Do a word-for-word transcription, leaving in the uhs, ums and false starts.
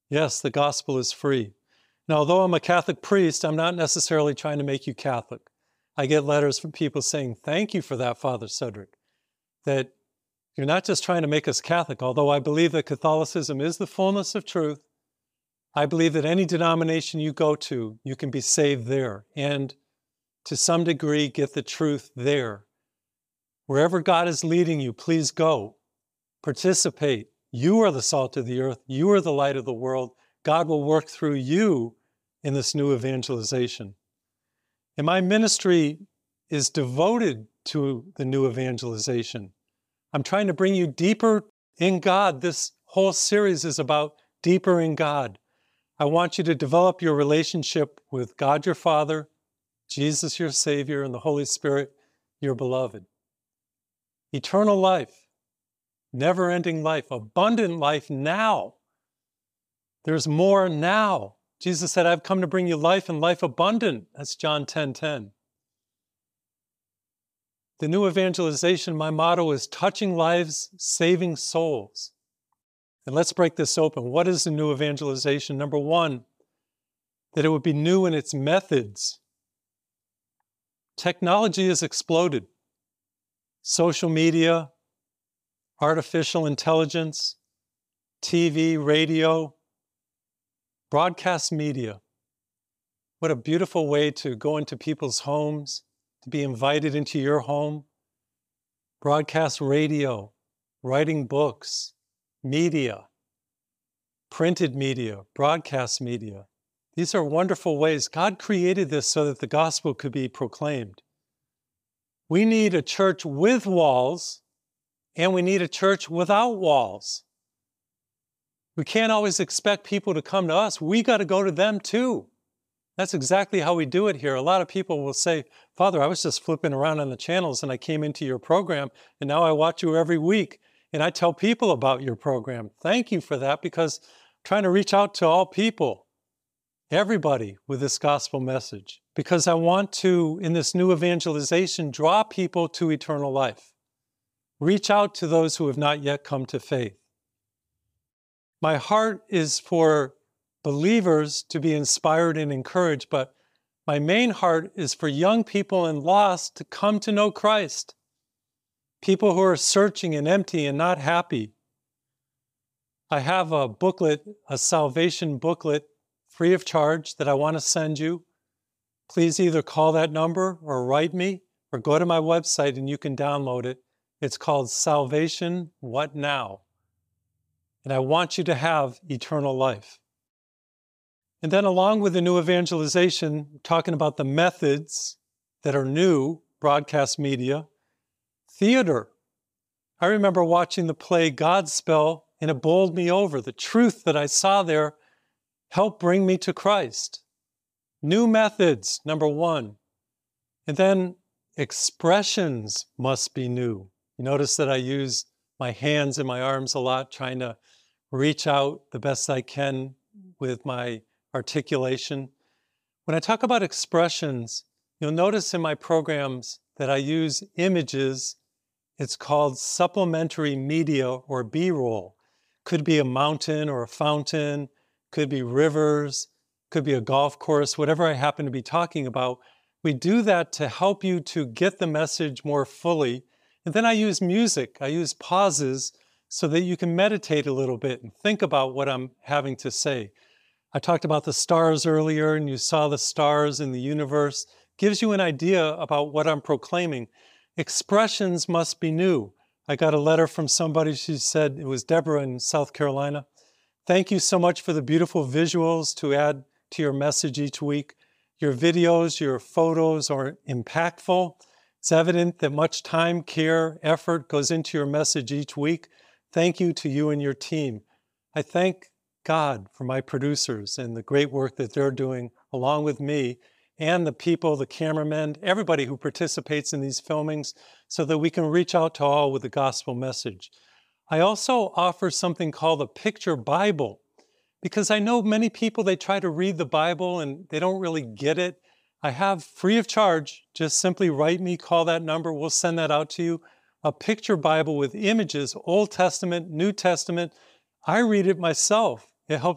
Yes, the gospel is free. Now, although I'm a Catholic priest, I'm not necessarily trying to make you Catholic. I get letters from people saying, thank you for that, Father Cedric, that you're not just trying to make us Catholic, although I believe that Catholicism is the fullness of truth. I believe that any denomination you go to, you can be saved there and to some degree get the truth there. Wherever God is leading you, please go. Participate. You are the salt of the earth. You are the light of the world. God will work through you in this new evangelization. And my ministry is devoted to the new evangelization. I'm trying to bring you deeper in God. This whole series is about deeper in God. I want you to develop your relationship with God your Father, Jesus your Savior, and the Holy Spirit your beloved. Eternal life, never-ending life, abundant life now. There's more now. Jesus said, I've come to bring you life and life abundant. That's John ten ten. The new evangelization, my motto is touching lives, saving souls. And let's break this open. What is the new evangelization? Number one, that it would be new in its methods. Technology has exploded. Social media, artificial intelligence, T V, radio, broadcast media. What a beautiful way to go into people's homes, to be invited into your home. Broadcast radio, writing books, media, printed media, broadcast media. These are wonderful ways. God created this so that the gospel could be proclaimed. We need a church with walls, and we need a church without walls. We can't always expect people to come to us. We got to go to them too. That's exactly how we do it here. A lot of people will say, Father, I was just flipping around on the channels and I came into your program and now I watch you every week and I tell people about your program. Thank you for that, because I'm trying to reach out to all people, everybody, with this gospel message, because I want to, in this new evangelization, draw people to eternal life. Reach out to those who have not yet come to faith. My heart is for believers to be inspired and encouraged, but my main heart is for young people and lost to come to know Christ. People who are searching and empty and not happy. I have a booklet, a salvation booklet, free of charge, that I want to send you. Please either call that number or write me or go to my website and you can download it. It's called Salvation, What Now? And I want you to have eternal life. And then along with the new evangelization, talking about the methods that are new, broadcast media, theater. I remember watching the play Godspell, and it bowled me over. The truth that I saw there helped bring me to Christ. New methods, number one. And then expressions must be new. You notice that I use my hands and my arms a lot, trying to reach out the best I can with my articulation. When I talk about expressions, you'll notice in my programs that I use images. It's called supplementary media or B-roll. Could be a mountain or a fountain, could be rivers, could be a golf course, whatever I happen to be talking about. We do that to help you to get the message more fully. And then I use music. I use pauses so that you can meditate a little bit and think about what I'm having to say. I talked about the stars earlier, and you saw the stars in the universe. Gives you an idea about what I'm proclaiming. Expressions must be new. I got a letter from somebody, she said, it was Deborah in South Carolina. Thank you so much for the beautiful visuals to add to your message each week. Your videos, your photos are impactful. It's evident that much time, care, effort goes into your message each week. Thank you to you and your team. I thank God for my producers and the great work that they're doing along with me, and the people, the cameramen, everybody who participates in these filmings, so that we can reach out to all with the gospel message. I also offer something called a picture Bible, because I know many people, they try to read the Bible and they don't really get it. I have free of charge, just simply write me, call that number, we'll send that out to you. A picture Bible with images, Old Testament, New Testament. I read it myself. It helps